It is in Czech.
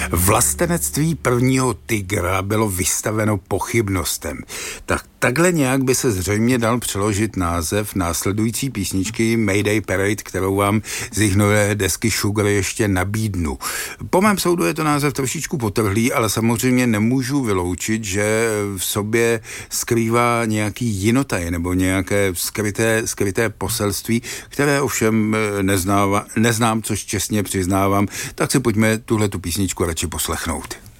Vlastenectví prvního tygra bylo vystaveno pochybnostem. Takhle nějak by se zřejmě dal přeložit název následující písničky Mayday Parade, kterou vám z jejich nové desky Sugar ještě nabídnu. Po mém soudu je to název trošičku potrhlý, ale samozřejmě nemůžu vyloučit, že v sobě skrývá nějaký jinotaj nebo nějaké skryté poselství, které ovšem neznám, což čestně přiznávám, tak si pojďme tuhletu písničku radši poslechnout.